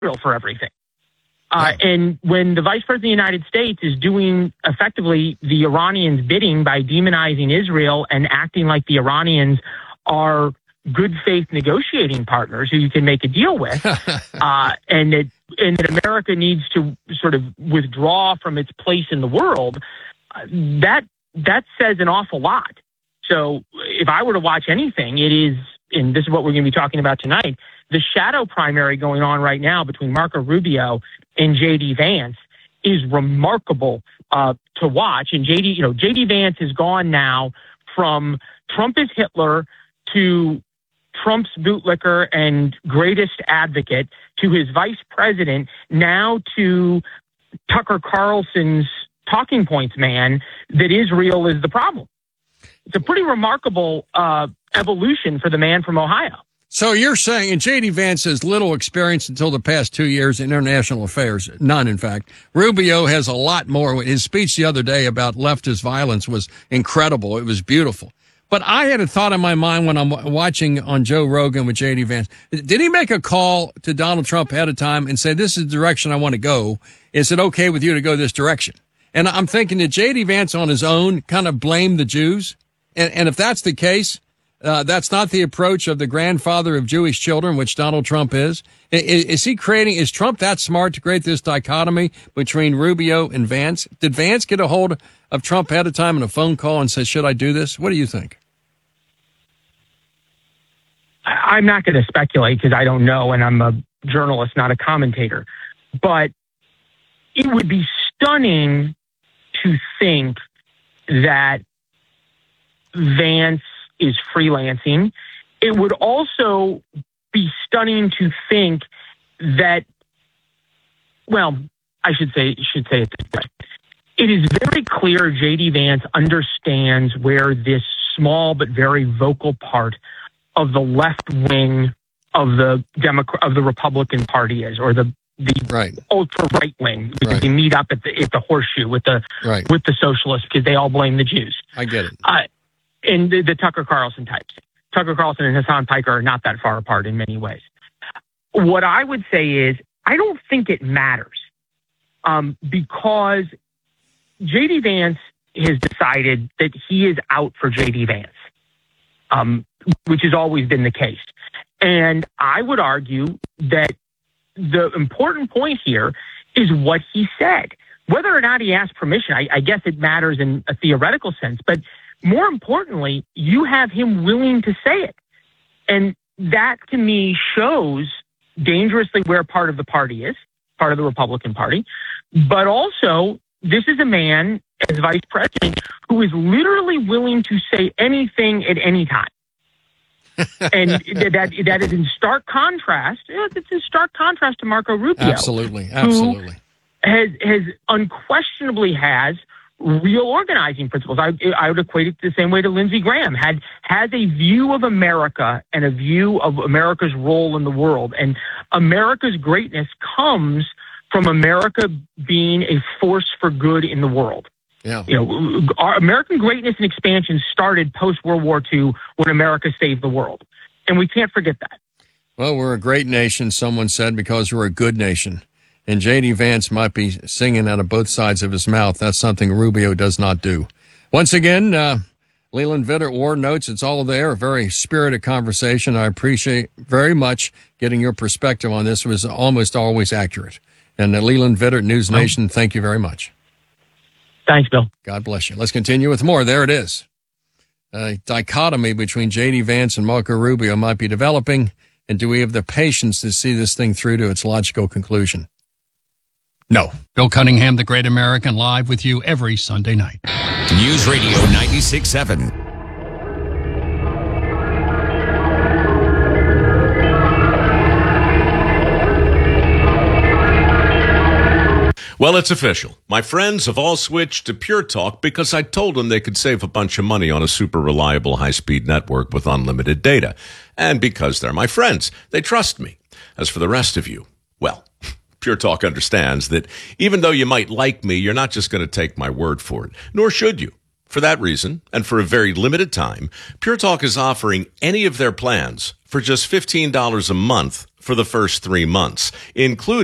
Israel for everything. And when the vice president of the United States is doing effectively the Iranians' bidding by demonizing Israel and acting like the Iranians are good faith negotiating partners who you can make a deal with, and that America needs to sort of withdraw from its place in the world, that says an awful lot. So if I were to watch anything, it is, and this is what we're going to be talking about tonight, the shadow primary going on right now between Marco Rubio and J.D. Vance is remarkable to watch. And J.D. Vance has gone now from Trump is Hitler to Trump's bootlicker and greatest advocate to his vice president, now to Tucker Carlson's talking points man, that Israel is the problem. It's a pretty remarkable evolution for the man from Ohio. So you're saying, and J.D. Vance has little experience until the past 2 years in international affairs, none, in fact. Rubio has a lot more. His speech the other day about leftist violence was incredible. It was beautiful. But I had a thought in my mind when I'm watching on Joe Rogan with J.D. Vance. Did he make a call to Donald Trump ahead of time and say, this is the direction I want to go? Is it okay with you to go this direction? And I'm thinking that J.D. Vance on his own kind of blamed the Jews. And if that's the case, that's not the approach of the grandfather of Jewish children, which Donald Trump is. Is Trump that smart to create this dichotomy between Rubio and Vance? Did Vance get a hold of Trump ahead of time in a phone call and say, should I do this? What do you think? I'm not going to speculate because I don't know, and I'm a journalist, not a commentator. But it would be stunning to think that Vance is freelancing. It would also be stunning to think that, well, I should say it this way. It is very clear J.D. Vance understands where this small but very vocal part of the left wing of the Republican Party is, or the ultra right wing. They meet up at the horseshoe with the socialists because they all blame the Jews. I get it. And the Tucker Carlson types. Tucker Carlson and Hassan Piker are not that far apart in many ways. What I would say is I don't think it matters because J.D. Vance has decided that he is out for J.D. Vance, which has always been the case. And I would argue that the important point here is what he said. Whether or not he asked permission, I guess it matters in a theoretical sense, but more importantly, you have him willing to say it. And that, to me, shows dangerously where part of the party is, part of the Republican Party. But also, this is a man, as vice president, who is literally willing to say anything at any time. And that is in stark contrast. It's in stark contrast to Marco Rubio. Absolutely. Who has unquestionably has real organizing principles. I would equate it the same way to Lindsey Graham, has a view of America and a view of America's role in the world. And America's greatness comes from America being a force for good in the world. Yeah. Our American greatness and expansion started post-World War II when America saved the world. And we can't forget that. Well, we're a great nation, someone said, because we're a good nation. And J.D. Vance might be singing out of both sides of his mouth. That's something Rubio does not do. Once again, Leland Vittert, War Notes, it's all there. A very spirited conversation. I appreciate very much getting your perspective on this. It was almost always accurate. And Leland Vittert, News Nation, thank you very much. Thanks, Bill. God bless you. Let's continue with more. There it is. A dichotomy between J.D. Vance and Marco Rubio might be developing. And do we have the patience to see this thing through to its logical conclusion? No. Bill Cunningham, the Great American, live with you every Sunday night. News Radio 96.7. Well, it's official. My friends have all switched to Pure Talk because I told them they could save a bunch of money on a super reliable high-speed network with unlimited data. And because they're my friends, they trust me. As for the rest of you, well, Pure Talk understands that even though you might like me, you're not just going to take my word for it, nor should you. For that reason, and for a very limited time, Pure Talk is offering any of their plans for just $15 a month for the first 3 months, including